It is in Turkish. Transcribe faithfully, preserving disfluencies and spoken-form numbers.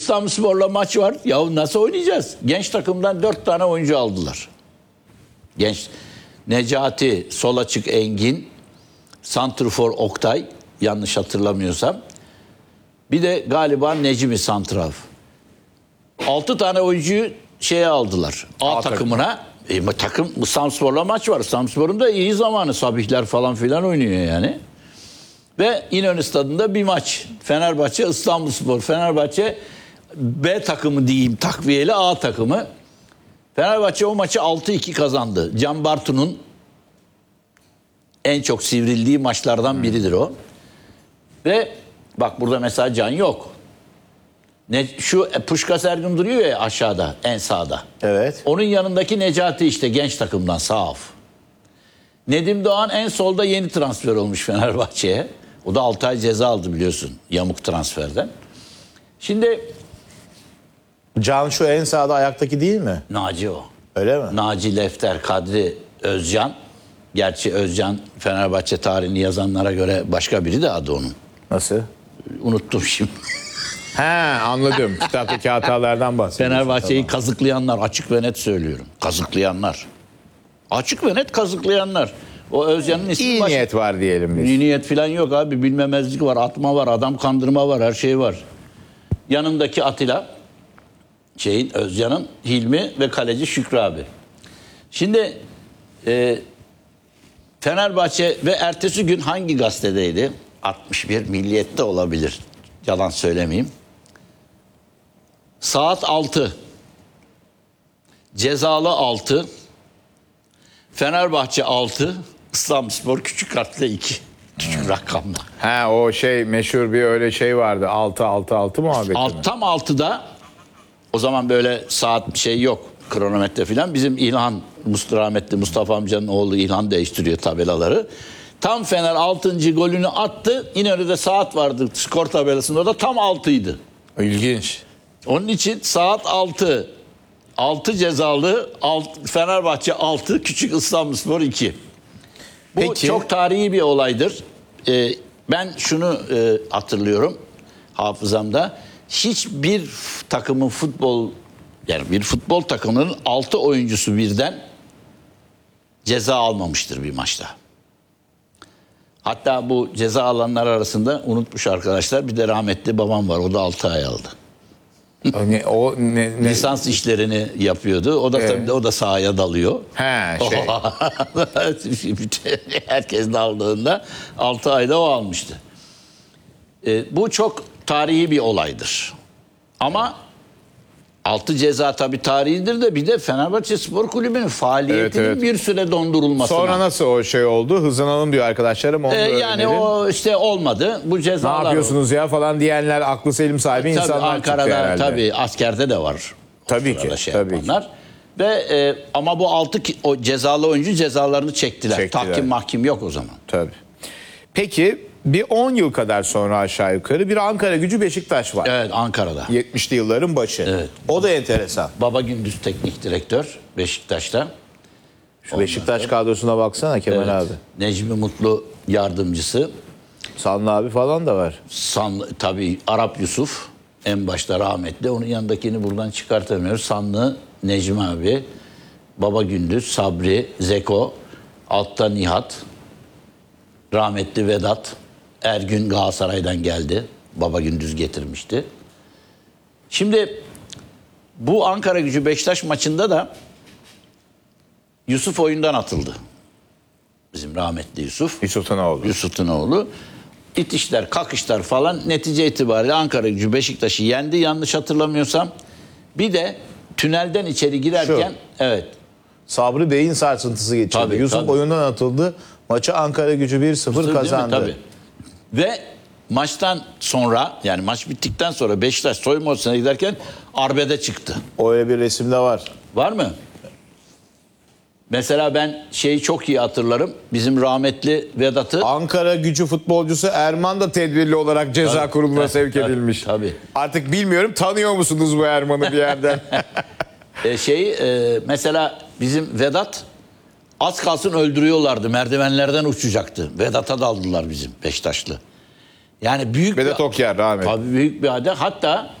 İstanbulspor'la maç var. Ya nasıl oynayacağız? Genç takımdan dört tane oyuncu aldılar. Genç. Necati, sol açık Engin, santrfor Oktay, yanlış hatırlamıyorsam. Bir de galiba Necmi santrav. Altı tane oyuncuyu şeye aldılar. A, A takımına. E, takım İstanbulspor'la maç var. İstanbulspor'un da iyi zamanı. Sabihler falan filan oynuyor yani. Ve İnönü Stadı'nda bir maç. Fenerbahçe, İstanbulspor. Fenerbahçe B takımı diyeyim, takviyeli A takımı. Fenerbahçe o maçı altı iki kazandı. Can Bartu'nun en çok sivrildiği maçlardan biridir o. Ve bak burada mesela Can yok. Ne, şu Puşkas Ergün duruyor ya aşağıda, en sağda. Evet. Onun yanındaki Necati işte genç takımdan sağ af. Nedim Doğan en solda yeni transfer olmuş Fenerbahçe'ye. O da altı ay ceza aldı biliyorsun yamuk transferden. Şimdi Can şu en sağda ayaktaki değil mi? Naci o. Öyle mi? Naci Lefter, Kadri Özcan. Gerçi Özcan Fenerbahçe tarihini yazanlara göre başka biri de adı onun. Nasıl? Unuttum şimdi. He anladım. Kitaptaki hatalardan bahsediyorsun. Fenerbahçe'yi tamam. kazıklayanlar, açık ve net söylüyorum. Kazıklayanlar. Açık ve net kazıklayanlar. O Özcan'ın ismi İyi baş... niyet var diyelim biz. İyi niyet falan yok abi. Bilmemezlik var, atma var, adam kandırma var, her şey var. Yanındaki Atilla, şeyin Özcan'ın Hilmi ve kaleci Şükrü abi. Şimdi e, Fenerbahçe ve ertesi gün hangi gazetedeydi? altmış bir Milliyet'te olabilir. Yalan söylemeyeyim. Saat altı. Cezalı altı. Fenerbahçe altı. İstanbulspor küçük harfle iki. Küçük hmm. rakamla. Ha o şey meşhur bir öyle şey vardı. altı altı altı muhabbeti Alt, mi? tam altıda o zaman böyle saat bir şey yok. Kronometre falan. Bizim İlhan, rahmetli Mustafa amcanın oğlu İlhan değiştiriyor tabelaları. Tam Fener altıncı golünü attı. İnönü'de saat vardı skor tabelasında. Orada tam altıydı. İlginç. Onun için saat altı. altı cezalı, alt, Fenerbahçe altı, küçük İstanbulspor iki. Bu Peki. Çok tarihi bir olaydır. Ee, ben şunu e, hatırlıyorum hafızamda. Hiçbir takımın futbol, yani bir futbol takımının altı oyuncusu birden ceza almamıştır bir maçta. Hatta bu ceza alanlar arasında unutmuş arkadaşlar bir de rahmetli babam var. O da altı ay aldı. O ne, o ne, ne? Lisans işlerini yapıyordu. O da Evet. tabii o da sahaya dalıyor. He şey. Herkes daldığında altı ayda o almıştı. E, bu çok tarihi bir olaydır. Ama altı ceza tabii tarihidir de bir de Fenerbahçe Spor Kulübü'nün faaliyetinin Evet, evet. bir süre dondurulmasına. Sonra nasıl o şey oldu? Hızlanalım diyor arkadaşlarım. Onu E, da yani öğrenelim. o işte olmadı. Bu Ne cezalar. yapıyorsunuz ya falan diyenler aklı selim sahibi Tabii insanlar çıktı Ankara'da herhalde. tabii askerde de var. Tabii O sırada ki, şey tabii yapanlar. Ve e, ama bu altı ki- o cezalı oyuncu cezalarını çektiler. Çektiler. Tahkim mahkim yok o zaman. Tabii. Peki bir on yıl kadar sonra aşağı yukarı bir Ankara Gücü Beşiktaş var. Evet Ankara'da. yetmişli yılların başı. Evet. O da enteresan. Baba Gündüz teknik direktör Beşiktaş'ta. Şu Beşiktaş kadrosuna baksana Kemal Evet. abi. Necmi Mutlu yardımcısı. Sanlı abi falan da var. Sanlı, tabii Arap Yusuf en başta rahmetli. Onun yanındakini buradan çıkartamıyoruz. Sanlı Necmi abi, Baba Gündüz, Sabri, Zeko, altta Nihat, rahmetli Vedat, Ergün Galatasaray'dan geldi. Baba Gündüz getirmişti. Şimdi bu Ankara Gücü Beşiktaş maçında da Yusuf oyundan atıldı. Bizim rahmetli Yusuf. Yusuf Tanoğlu. Yusuf Tanoğlu. İtişler, kakışlar falan netice itibariyle Ankara Gücü Beşiktaş'ı yendi yanlış hatırlamıyorsam. Bir de tünelden içeri girerken Şu. evet. Sabri beyin sarsıntısı geçirdi. Tabii, Yusuf tabii. oyundan atıldı. Maçı Ankara Gücü bir sıfır Değil mi? kazandı. Tabii. Ve maçtan sonra yani maç bittikten sonra Beşiktaş soyunma odasına giderken arbede çıktı. Öyle bir resimde var. Var mı? Mesela ben şeyi çok iyi hatırlarım. Bizim rahmetli Vedat'ı Ankara Gücü futbolcusu Erman da tedbirli olarak ceza Tabii, kuruluna tabii, sevk tabii, edilmiş. tabii. Artık bilmiyorum tanıyor musunuz bu Erman'ı bir yerden? e, şeyi e, mesela bizim Vedat az kalsın öldürüyorlardı. Merdivenlerden uçacaktı. Vedat'a daldılar bizim Beşiktaşlı. Yani büyük Vedat bir, Okyar rahmet. tabii büyük bir adet. Hatta